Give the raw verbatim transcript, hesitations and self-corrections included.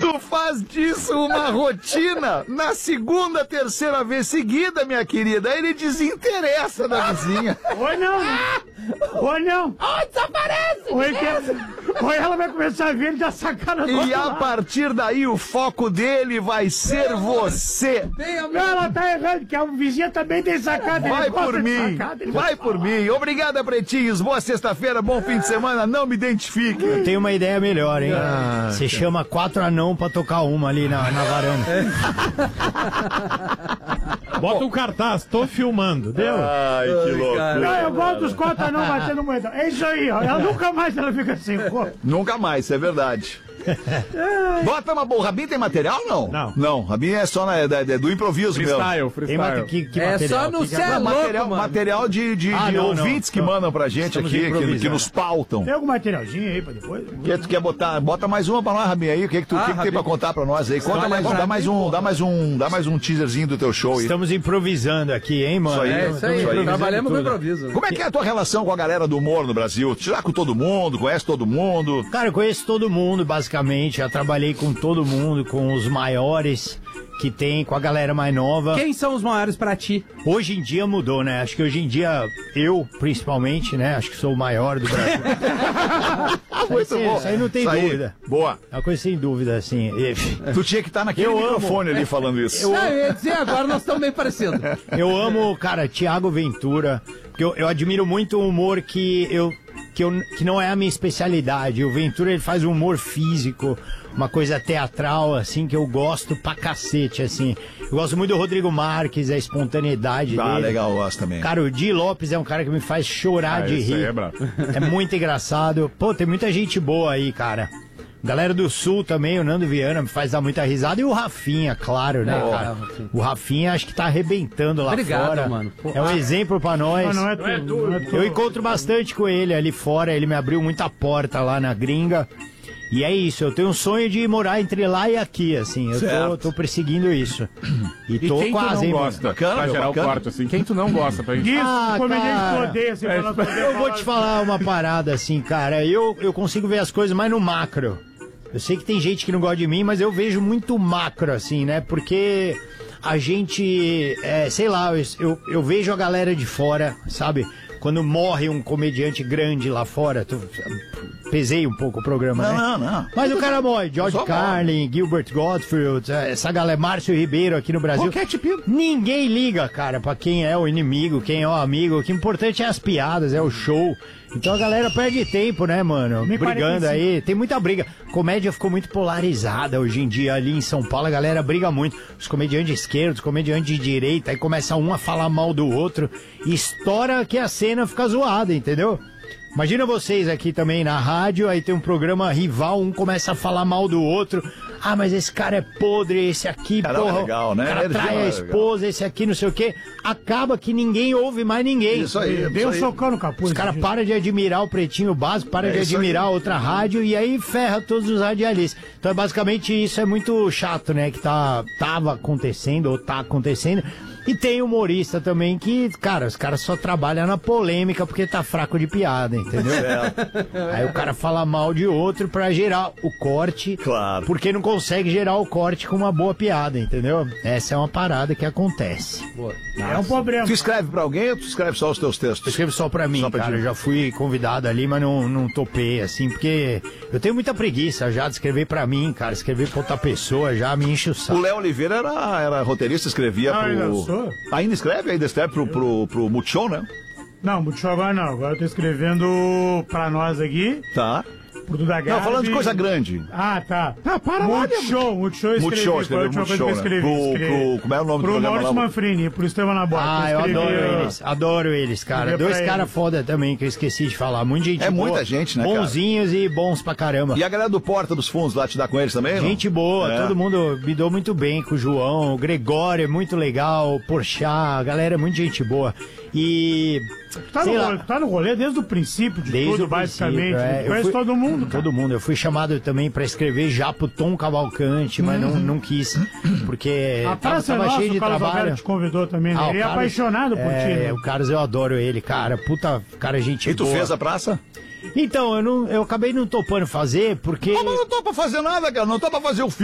Tu faz disso uma rotina na segunda, terceira vez seguida, minha querida. Aí ele desinteressa da vizinha. Ou não, né? Ou não. Oh, desaparece! Ou, ele quer... Ou ela vai começar a ver ele da sacada do E outro a lado. partir daí o foco dele vai ser você. Não, ela tá errando, que a vizinha também tem sacada. Vai ele gosta por de mim, sacada, ele vai por mim. Obrigada, pretinhos. Boa sexta-feira, bom fim de semana. Não me identifique. Eu tenho uma ideia melhor, hein? Ah, Você chama quatro anão pra tocar uma ali na, na varanda. Bota um cartaz, tô filmando, deu? Ai, que loucura. Não, eu gosto dos quatro não batendo moeda. É isso aí, ó. Ela nunca mais ela fica assim, pô. Nunca mais, isso é verdade. Bota uma boa. Rabinho tem material não? Não. Não, Rabinho é só na, é, é do improviso mesmo. Freestyle, Tem mate- freestyle. que, que É material? só no Que que céu. Não, É louco, material, mano. material de, de, Ah, de não, ouvintes não. que mandam pra gente Estamos aqui, que, improvisando. que nos pautam. Tem algum materialzinho aí pra depois? Que tu quer botar? Bota mais uma pra nós, Rabinho, aí. O que, que tu Ah, que que tem pra Rabinho. contar pra nós aí? Conta mais, dá mais um, dá mais um, dá mais um teaserzinho do teu show aí. Estamos improvisando aqui, hein, mano? Isso aí. É isso aí, Isso aí. trabalhamos com tudo. improviso. Como é que é a tua relação com a galera do humor no Brasil? Tu já com todo mundo, conhece todo mundo? Cara, eu conheço todo mundo, basicamente. Já trabalhei com todo mundo, com os maiores que tem, com a galera mais nova. Quem são os maiores pra ti? Hoje em dia mudou, né? Acho que hoje em dia, eu, principalmente, né? Acho que sou o maior do Brasil. Muito Isso aí- isso aí não tem Isso aí. dúvida. Boa. É uma coisa sem dúvida, assim. E- Tu tinha que estar naquele Eu amo. microfone ali falando isso. Não, eu ia dizer, agora nós estamos bem parecidos. Eu amo, cara, Thiago Ventura, porque eu, eu admiro muito o humor que eu, que eu que não é a minha especialidade. O Ventura, ele faz um humor físico, uma coisa teatral, assim, que eu gosto pra cacete, assim. Eu gosto muito do Rodrigo Marques, a espontaneidade Ah, dele. legal, eu gosto também. Cara, o Di Lopes é um cara que me faz chorar Ah, de esse aí rir. é brabo. É muito engraçado. Pô, tem muita gente boa aí, cara. Galera do Sul também, o Nando Viana me faz dar muita risada. E o Rafinha, claro, né, Não, cara? Rafinha. O Rafinha acho que tá arrebentando lá Obrigado, fora. mano. Pô, É um ah. exemplo pra nós. Mas não é tudo. Não é tudo. Eu encontro bastante com ele ali fora, ele me abriu muita porta lá na gringa. E é isso, eu tenho um sonho de morar entre lá e aqui, assim. Eu tô, Certo. tô perseguindo isso. E E tô quem tu quase, não hein, mano? gosta? Bacana, pra meu, gerar bacana. o corte, assim. Quem tu não gosta pra gente? Isso, Ah, comediante que cara. tu odeia, assim, pra não poder Eu vou te falar uma parada assim, cara. Eu, eu consigo ver as coisas mais no macro. Eu sei que tem gente que não gosta de mim, mas eu vejo muito macro, assim, né? Porque a gente, é, sei lá, eu, eu vejo a galera de fora, sabe? Quando morre um comediante grande lá fora, tu, pesei um pouco o programa, Não, né? não, não. Mas o cara morre, George Só Carlin, Gilbert Gottfried, essa galera, Márcio Ribeiro aqui no Brasil. Roquete Pinto. Ninguém liga, cara, pra quem é o inimigo, quem é o amigo. O que é importante é as piadas, é o show. Então a galera perde tempo, né, mano? Me Brigando parece aí. Tem muita briga. Comédia ficou muito polarizada hoje em dia ali em São Paulo. A galera briga muito. Os comediantes de esquerda, os comediantes de direita. Aí começa um a falar mal do outro. E estoura que a cena fica zoada, entendeu? Imagina vocês aqui também na rádio, aí tem um programa rival, um começa a falar mal do outro. Ah, mas esse cara é podre, esse aqui, Cara, não é porra. legal, né? O cara Ele trai não é a esposa, esse aqui, não sei o quê. Acaba que ninguém ouve mais ninguém. Isso aí. Deu um isso aí. socão no capuz. Os caras param de admirar o Pretinho Básico, param É de isso admirar aí. outra rádio e aí ferra todos os radialistas. Então é basicamente isso, é muito chato, né? Que tá, tava acontecendo ou tá acontecendo. E tem humorista também que, cara, os caras só trabalham na polêmica porque tá fraco de piada, entendeu? Aí o cara fala mal de outro pra gerar o corte. Claro. Porque não consegue gerar o corte com uma boa piada, entendeu? Essa é uma parada que acontece. É um problema. Tu escreve pra alguém ou tu escreve só os teus Eu textos? escrevo só pra mim, Só pra cara. ti. Eu já fui convidado ali, mas não, não topei, assim, porque eu tenho muita preguiça já de escrever pra mim, cara. Escrever pra outra pessoa já me enche o O saco. Léo Oliveira era, era roteirista, escrevia Ah, ainda pro... sou? Ainda escreve? Ainda escreve pro, pro, pro Multishow, né? Não, Multishow agora não. Agora eu tô escrevendo pra nós aqui, Tá. pro Duda Garbi. Não, falando de coisa grande. Ah, tá. Ah, para lá, Multishow, Multishow eu escrevi. Multishow, foi a última escreveu coisa que eu Multishow, né? escrevi. Pro- escrevi. pro- como é o nome do Pro programa Maurício lá? Manfrini, pro Estevam Nabote. Ah, eu escrevi, adoro ó, eles, adoro eles, cara. Escrevi Dois pra caras eles. foda também, que eu esqueci de falar. Muita gente É boa, muita gente, né, cara? bonzinhos e bons pra caramba. E a galera do Porta dos Fundos lá te dá com eles também, não? Gente boa, É. todo mundo me deu muito bem com o João, o Gregório é muito legal, o Porchat, a galera é muito gente boa. E... Tá sei no, lá, rolê, tá no rolê desde o princípio de Desde tudo, o basicamente. princípio, é. Eu Conhece fui- todo mundo, cara. Todo mundo. Eu fui chamado também pra escrever já pro Tom Cavalcante, mas não, não quis, porque A tava, praça é tava nossa, cheio de o Carlos trabalho. Alberto te convidou também, né? Ah, o Ele é Carlos- apaixonado por ti, É, né? o Carlos eu adoro ele, cara. Puta, cara, gente E tu boa. fez a praça? Então, eu, não, eu acabei não topando fazer, porque... Ah, mas não tô pra fazer nada, cara. Não tô pra fazer o